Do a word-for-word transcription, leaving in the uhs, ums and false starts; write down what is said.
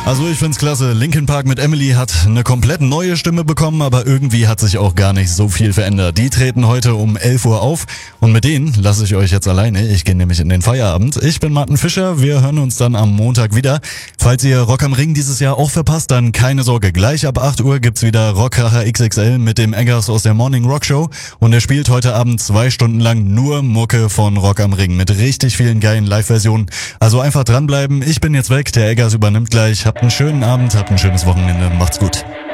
Also ich find's klasse. Linkin Park mit Emily hat eine komplett neue Stimme bekommen, aber irgendwie hat sich auch gar nicht so viel verändert. Die treten heute um elf Uhr auf und mit denen lasse ich euch jetzt alleine. Ich gehe nämlich in den Feierabend. Ich bin Martin Fischer, wir hören uns dann am Montag wieder. Falls ihr Rock am Ring dieses Jahr auch verpasst, dann keine Sorge. Gleich ab acht Uhr gibt's wieder Rockkracher X X L mit dem Eggers aus der Morning Rock Show und er spielt heute Abend zwei Stunden lang nur Mucke von Rock am Ring mit richtig vielen geilen Live-Versionen. Also einfach dranbleiben. Ich bin jetzt weg, der Eggers übernimmt gleich. Habt einen schönen Abend, habt ein schönes Wochenende. Macht's gut.